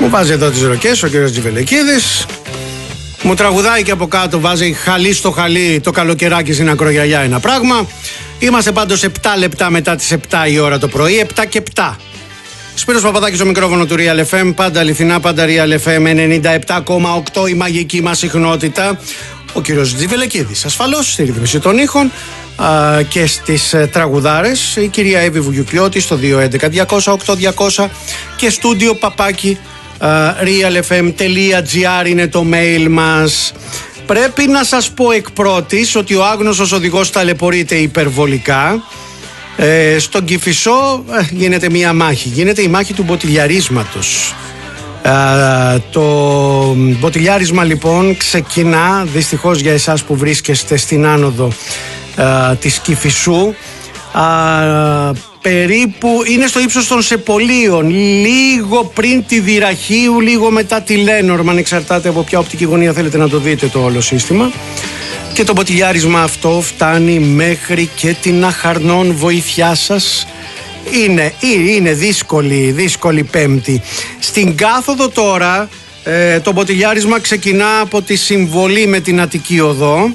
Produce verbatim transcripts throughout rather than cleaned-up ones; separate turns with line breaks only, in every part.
Μου βάζει εδώ τις ροκές ο κύριος Τζιβελεκίδης. Μου τραγουδάει και από κάτω, βάζει χαλί στο χαλί το καλοκαιράκι στην Ακρογιαλιά ένα πράγμα. Είμαστε πάντως επτά λεπτά μετά τις επτά η ώρα το πρωί, επτά και επτά. Σπύρος Παπαδάκης στο μικρόφωνο του Real εφ εμ, πάντα αληθινά, πάντα Real εφ εμ ενενήντα επτά κόμμα οκτώ, η μαγική μας συχνότητα. Ο κύριος Τζιβελεκίδης ασφαλώς στη ρύθμιση των ήχων α, και στις ε, τραγουδάρες. Η κυρία Εύη Βουγιουκλιώτη στο δύο έντεκα διακόσια οκτώ διακόσια και στούντιο παπάκι real f m τελεία g r είναι το mail μας. Πρέπει να σας πω εκ πρώτης ότι ο άγνωστος οδηγός ταλαιπωρείται υπερβολικά. Ε, στον Κηφισό ε, γίνεται μια μάχη. Γίνεται η μάχη του μποτιλιαρίσματος. Ε, το μποτιλιάρισμα λοιπόν ξεκινά, δυστυχώς για εσάς που βρίσκεστε στην άνοδο ε, της Κηφισού, ε, περίπου είναι στο ύψος των Σεπολίων, λίγο πριν τη Δυραχείου, λίγο μετά τη Λένορμα, αν εξαρτάται από ποια οπτική γωνία θέλετε να το δείτε το όλο σύστημα. Και το μποτιλιάρισμα αυτό φτάνει μέχρι και την Αχαρνών, βοήθειά σας. Είναι, είναι δύσκολη, δύσκολη πέμπτη. Στην κάθοδο τώρα ε, το μποτιλιάρισμα ξεκινά από τη Συμβολή με την Αττική Οδό.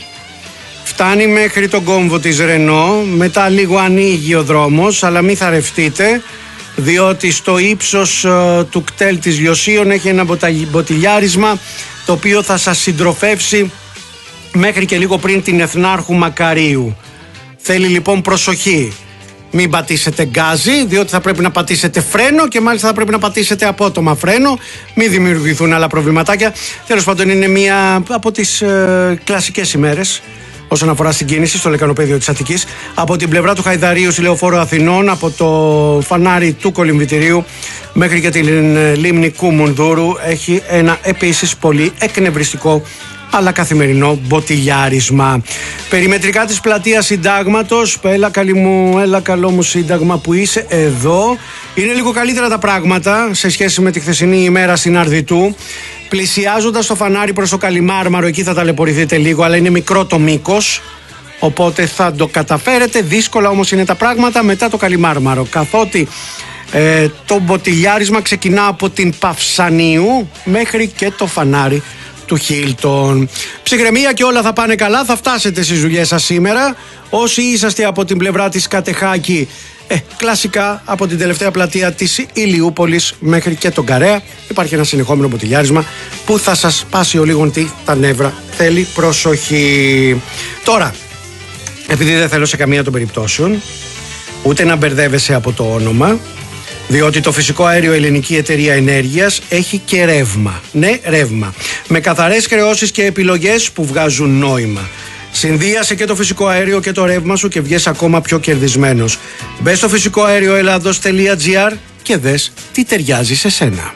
Φτάνει μέχρι τον κόμβο της Ρενό, μετά λίγο ανοίγει ο δρόμος, αλλά μην θαρρευτείτε, διότι στο ύψος ε, του κτέλ της Λιωσίων έχει ένα μποτιλιάρισμα το οποίο θα σας συντροφεύσει μέχρι και λίγο πριν την Εθνάρχου Μακαρίου. Θέλει λοιπόν προσοχή. Μην πατήσετε γκάζι, διότι θα πρέπει να πατήσετε φρένο και μάλιστα θα πρέπει να πατήσετε απότομα φρένο. Μην δημιουργηθούν άλλα προβληματάκια. Τέλος πάντων, είναι μία από τις ε, κλασικές ημέρες όσον αφορά στην κίνηση στο λεκανοπέδιο της Αττικής. Από την πλευρά του Χαϊδαρίου στη Λεωφόρο Αθηνών, από το φανάρι του Κολυμβητηρίου μέχρι και την ε, λίμνη Κουμουνδούρου, έχει ένα επίσης πολύ εκνευριστικό αλλά καθημερινό μποτιλιάρισμα. Περιμετρικά της πλατείας Συντάγματος, έλα καλή μου, έλα καλό μου Σύνταγμα που είσαι εδώ. Είναι λίγο καλύτερα τα πράγματα σε σχέση με τη χθεσινή ημέρα στην Αρδιτού. Πλησιάζοντας το φανάρι προς το Καλιμάρμαρο, εκεί θα ταλαιπωρηθείτε λίγο, αλλά είναι μικρό το μήκος, οπότε θα το καταφέρετε. Δύσκολα όμως είναι τα πράγματα μετά το Καλιμάρμαρο, καθότι ε, το μποτιλιάρισμα ξεκινά από την Παυσανίου μέχρι και το φανάρι του Χίλτον. Ψυχραιμία και όλα θα πάνε καλά, θα φτάσετε στις δουλειές σας σήμερα. Όσοι είσαστε από την πλευρά της Κατεχάκη, ε, κλασικά από την τελευταία πλατεία της Ηλιούπολης μέχρι και τον Καρέα υπάρχει ένα συνεχόμενο μποτιλιάρισμα που θα σας πάσει ο λίγον τι τα νεύρα. Θέλει προσοχή. Τώρα, επειδή δεν θέλω σε καμία των περιπτώσεων ούτε να μπερδεύεσαι από το όνομα, διότι το φυσικό αέριο Ελληνική Εταιρεία Ενέργειας έχει και ρεύμα. Ναι, ρεύμα. Με καθαρές χρεώσεις και επιλογές που βγάζουν νόημα. Συνδύασε και το φυσικό αέριο και το ρεύμα σου και βγες ακόμα πιο κερδισμένος. Μπες στο φυσικό αέριο ελλάδος τελεία τζι άρ και δες τι ταιριάζει σε σένα.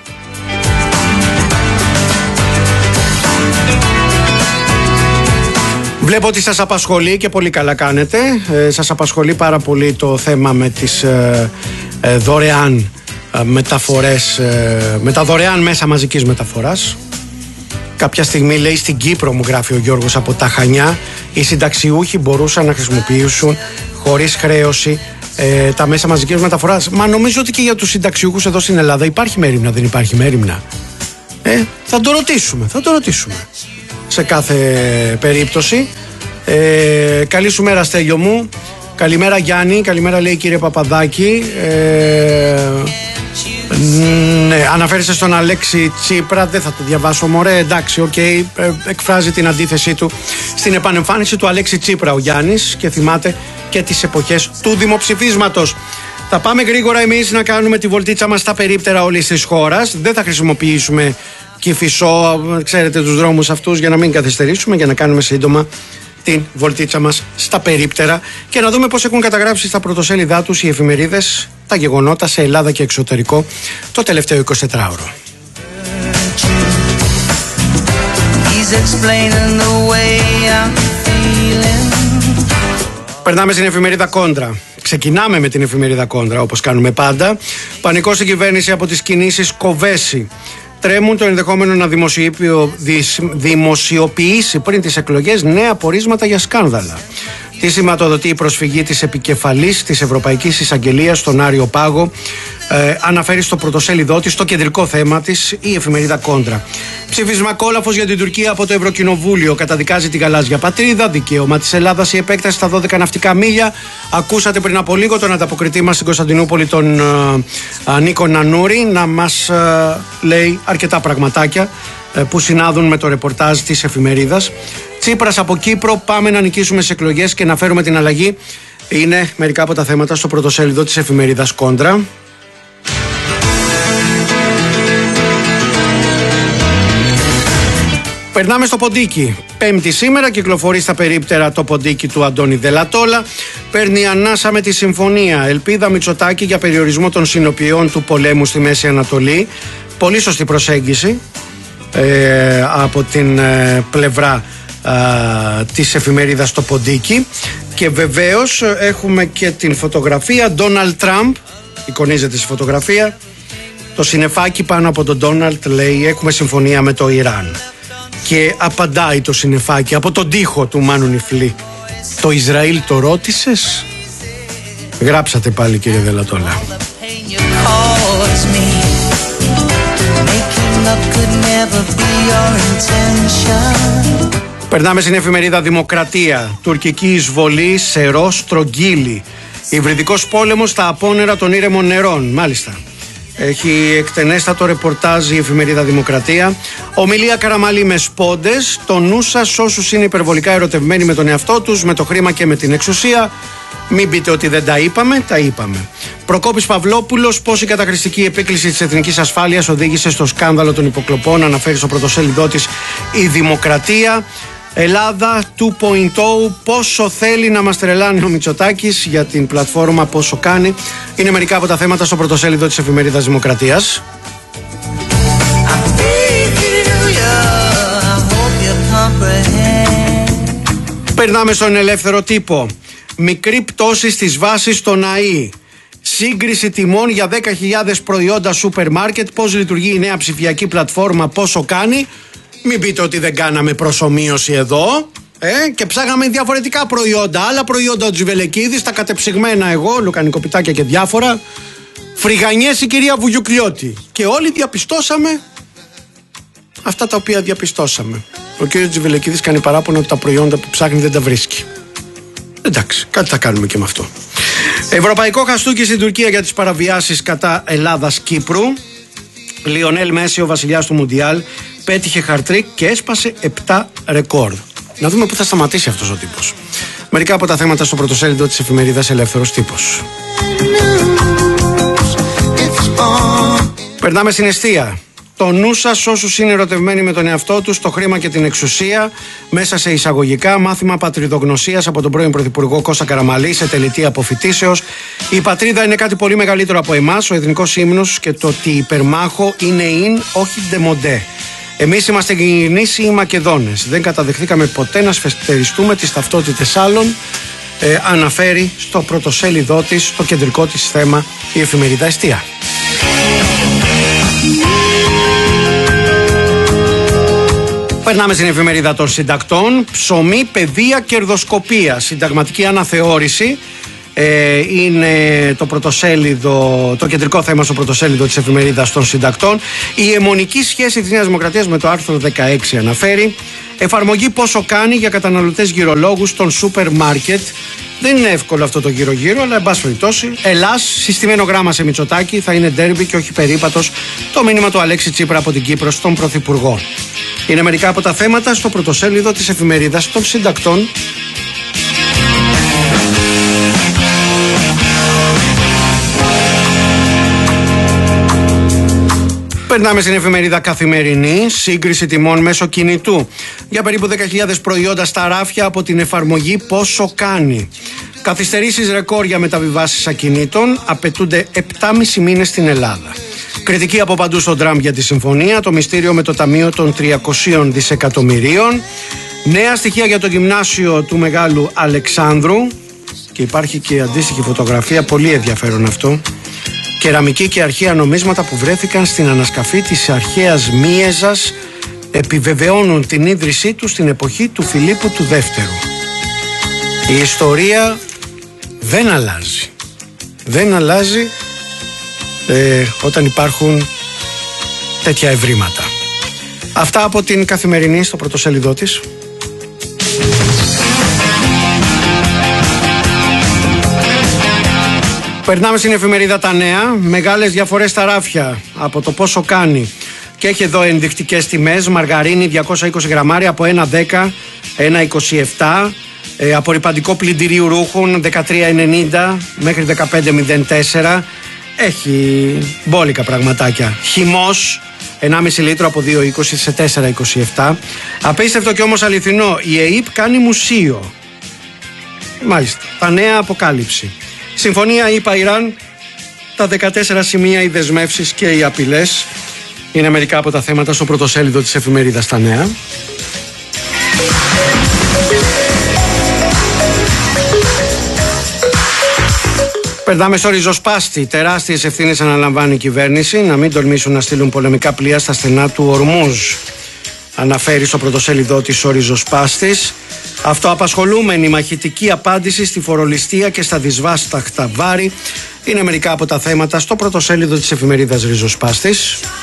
Βλέπω ότι σας απασχολεί και πολύ καλά κάνετε. Ε, σας απασχολεί πάρα πολύ το θέμα με τις ε, ε, δωρεάν ε, μεταφορές, ε, με τα δωρεάν μέσα μαζικής μεταφοράς. Κάποια στιγμή, λέει, στην Κύπρο, μου γράφει ο Γιώργος από τα Χανιά, οι συνταξιούχοι μπορούσαν να χρησιμοποιήσουν χωρίς χρέωση ε, τα μέσα μαζικής μεταφοράς. Μα νομίζω ότι και για τους συνταξιούχους εδώ στην Ελλάδα υπάρχει μέριμνα, δεν υπάρχει μέριμνα. Ε, θα το ρωτήσουμε, θα το ρωτήσουμε. Σε κάθε περίπτωση. Ε, καλή σου μέρα, Στέλιο μου. Καλημέρα, Γιάννη. Καλημέρα, λέει, κύριε Παπαδάκη. Ε, ναι, αναφέρεστε στον Αλέξη Τσίπρα. Δεν θα το διαβάσω, μωρέ. Εντάξει, οκ. Okay. Ε, εκφράζει την αντίθεσή του στην επανεμφάνιση του Αλέξη Τσίπρα ο Γιάννης και θυμάται και τις εποχές του δημοψηφίσματος. Θα πάμε γρήγορα εμείς να κάνουμε τη βολτίτσα μας στα περίπτερα όλης της χώρας. Δεν θα χρησιμοποιήσουμε Κηφισό, ξέρετε τους δρόμους αυτούς, για να μην καθυστερήσουμε, για να κάνουμε σύντομα την βολτίτσα μας στα περίπτερα και να δούμε πώς έχουν καταγράψει στα πρωτοσέλιδά τους οι εφημερίδες τα γεγονότα σε Ελλάδα και εξωτερικό το τελευταίο εικοσιτετράωρο. Περνάμε στην εφημερίδα Κόντρα. Ξεκινάμε με την εφημερίδα Κόντρα, όπως κάνουμε πάντα. Πανικό στην κυβέρνηση από τις κινήσεις Κοβέση. Τρέμουν το ενδεχόμενο να δημοσιοποιήσει πριν τις εκλογές νέα πορίσματα για σκάνδαλα. Τι σηματοδοτεί η προσφυγή της επικεφαλής της Ευρωπαϊκής Εισαγγελίας στον Άριο Πάγο ε, αναφέρει στο πρωτοσέλιδό της, στο κεντρικό θέμα της, η εφημερίδα Κόντρα. Ψήφισμα κόλαφος για την Τουρκία από το Ευρωκοινοβούλιο. Καταδικάζει την γαλάζια πατρίδα. Δικαίωμα της Ελλάδας η επέκταση στα δώδεκα ναυτικά μίλια. Ακούσατε πριν από λίγο τον ανταποκριτή μας στην Κωνσταντινούπολη, τον uh, Νίκο Νανούρη, να μας uh, λέει αρκετά πραγματάκια uh, που συνάδουν με το ρεπορτάζ της εφημερίδας. Τσίπρας από Κύπρο, πάμε να νικήσουμε στις εκλογές και να φέρουμε την αλλαγή. Είναι μερικά από τα θέματα στο πρωτοσέλιδο της εφημερίδας Κόντρα. Περνάμε στο ποντίκι. Πέμπτη σήμερα κυκλοφορεί στα περίπτερα το ποντίκι του Αντώνη Δελατόλα. Παίρνει ανάσα με τη συμφωνία. Ελπίδα Μητσοτάκη για περιορισμό των συνοπιών του πολέμου στη Μέση Ανατολή. Πολύ σωστή προσέγγιση ε, από την ε, πλευρά ε, της εφημερίδας το ποντίκι. Και βεβαίως έχουμε και την φωτογραφία Ντόναλντ Τραμπ. Εικονίζεται στη φωτογραφία. Το συννεφάκι πάνω από τον Ντόναλντ λέει έχουμε συμφωνία με το Ιράν. Και απαντάει το συννεφάκι από τον τοίχο του Μάνου Νιφλή. Το Ισραήλ το ρώτησες? Γράψατε πάλι, κύριε Δελατόλα. Περνάμε στην εφημερίδα Δημοκρατία. Τουρκική εισβολή σε ρο στρογγύλι. Υβριδικός πόλεμος στα απόνερα των ήρεμων νερών. Μάλιστα. Έχει εκτενέστατο ρεπορτάζ η εφημερίδα Δημοκρατία. Ομιλία Καραμαλή με σπόντες. Το νου σας όσους είναι υπερβολικά ερωτευμένοι με τον εαυτό τους, με το χρήμα και με την εξουσία. Μην πείτε ότι δεν τα είπαμε, τα είπαμε. Προκόπης Παυλόπουλος, πώς η καταχρηστική επίκληση της εθνικής ασφάλειας οδήγησε στο σκάνδαλο των υποκλοπών, αναφέρει στο πρωτοσέλιδό της η Δημοκρατία. Ελλάδα δύο κόμμα μηδέν, πόσο θέλει να μας τρελάνει ο Μητσοτάκης για την πλατφόρμα, πόσο κάνει. Είναι μερικά από τα θέματα στο πρωτοσέλιδο της εφημερίδας Δημοκρατίας. Περνάμε στον ελεύθερο τύπο. Μικρή πτώση στις βάσεις στον ΑΗ. Σύγκριση τιμών για δέκα χιλιάδες προϊόντα σούπερ μάρκετ. Πώς λειτουργεί η νέα ψηφιακή πλατφόρμα, πόσο κάνει. Μην πείτε ότι δεν κάναμε προσομοίωση εδώ ε, και ψάγαμε διαφορετικά προϊόντα. Άλλα προϊόντα ο Τζιβελεκίδης, τα κατεψυγμένα εγώ, λουκανικοπιτάκια και διάφορα. Φρυγανιές η κυρία Βουγιουκλιώτη. Και όλοι διαπιστώσαμε αυτά τα οποία διαπιστώσαμε. Ο κύριος Τζιβελεκίδης κάνει παράπονο ότι τα προϊόντα που ψάχνει δεν τα βρίσκει. Εντάξει, κάτι θα κάνουμε και με αυτό. Ευρωπαϊκό χαστούκι στην Τουρκία για τις παραβιάσεις κατά Ελλάδας-Κύπρου. Λιονέλ Μέση, ο βασιλιάς του Μουντιάλ, πέτυχε χαρτρίκ και έσπασε επτά ρεκόρ. Να δούμε πού θα σταματήσει αυτός ο τύπος. Μερικά από τα θέματα στο πρωτοσέλιδο της εφημερίδας Ελεύθερος Τύπος. Περνάμε στην εστία. Το νου σας όσους είναι ερωτευμένοι με τον εαυτό τους, το χρήμα και την εξουσία, μέσα σε εισαγωγικά μάθημα πατριδογνωσίας από τον πρώην Πρωθυπουργό Κώστα Καραμαλή σε τελετή αποφοιτήσεως. Η πατρίδα είναι κάτι πολύ μεγαλύτερο από εμάς, ο εθνικός ύμνος και το ότι υπερμάχο είναι in, όχι ντεμοντέ. Εμείς είμαστε γνήσιοι Μακεδόνες. Δεν καταδεχθήκαμε ποτέ να σφετεριστούμε τις ταυτότητες άλλων, ε, αναφέρει στο πρωτοσέλιδό της, στο κεντρικό της θέμα, η εφημερίδα Εστία. Περνάμε στην εφημερίδα των συντακτών. Ψωμί, παιδεία, κερδοσκοπία. Συνταγματική αναθεώρηση ε, είναι το πρωτοσέλιδο, το κεντρικό θέμα στο πρωτοσέλιδο της εφημερίδας των συντακτών. Η αιμονική σχέση της Νέας Δημοκρατίας με το άρθρο δεκαέξι αναφέρει. Εφαρμογή πόσο κάνει για καταναλωτές γυρολόγους των σούπερ μάρκετ. Δεν είναι εύκολο αυτό το γύρω-γύρω, αλλά εν πάση περιπτώσει, Ελλάς, συστημένο γράμμα σε Μητσοτάκη, θα είναι ντέρμπι και όχι περίπατος, το μήνυμα του Αλέξη Τσίπρα από την Κύπρο στον Πρωθυπουργό. Είναι μερικά από τα θέματα στο πρωτοσέλιδο της εφημερίδας των συντακτών. Περνάμε στην εφημερίδα Καθημερινή. Σύγκριση τιμών μέσω κινητού για περίπου δέκα χιλιάδες προϊόντα στα ράφια από την εφαρμογή πόσο κάνει. Καθυστερήσεις ρεκόρ για μεταβιβάσεις ακινήτων. Απαιτούνται επτά και μισό μήνες στην Ελλάδα. Κριτική από παντού στον Τραμπ για τη συμφωνία. Το μυστήριο με το Ταμείο των τριακοσίων δισεκατομμυρίων. Νέα στοιχεία για το γυμνάσιο του Μεγάλου Αλεξάνδρου. Και υπάρχει και αντίστοιχη φωτογραφία. Πολύ ενδιαφέρον αυτό. Κεραμική και αρχαία νομίσματα που βρέθηκαν στην ανασκαφή της αρχαίας Μίεζας επιβεβαιώνουν την ίδρυσή του στην εποχή του Φιλίππου του Δεύτερου. Η ιστορία δεν αλλάζει. Δεν αλλάζει ε, όταν υπάρχουν τέτοια ευρήματα. Αυτά από την Καθημερινή στο πρωτοσέλιδό της. Περνάμε στην εφημερίδα Τα Νέα. Μεγάλες διαφορές στα ράφια από το πόσο κάνει. Και έχει εδώ ενδεικτικές τιμές. Μαργαρίνη διακόσια είκοσι γραμμάρια από ένα δέκα, ένα είκοσι επτά. Ε, απορρυπαντικό πλυντηρίου ρούχων δεκατρία ενενήντα μέχρι δεκαπέντε μηδέν τέσσερα. Έχει μπόλικα πραγματάκια. Χυμός ενάμιση λίτρο από δύο είκοσι σε τέσσερα είκοσι επτά. Απίστευτο και όμως αληθινό. Η ΕΥΠ κάνει μουσείο. Μάλιστα. Τα νέα αποκάλυψη. Συμφωνία ΗΠΑ-Ιράν. Τα δεκατέσσερα σημεία, οι δεσμεύσεις και οι απειλές. Είναι μερικά από τα θέματα στο πρωτοσέλιδο της εφημερίδας Τα Νέα. Περνάμε στο ριζοσπάστη. Τεράστιες ευθύνες αναλαμβάνει η κυβέρνηση να μην τολμήσουν να στείλουν πολεμικά πλοία στα στενά του Ορμούζ. Αναφέρει στο πρωτοσέλιδό της ο ριζοσπάστης. Αυτοαπασχολούμενη μαχητική απάντηση στη φορολιστία και στα δυσβάσταχτα βάρη είναι μερικά από τα θέματα στο πρωτοσέλιδο της εφημερίδας Ριζοσπάστης.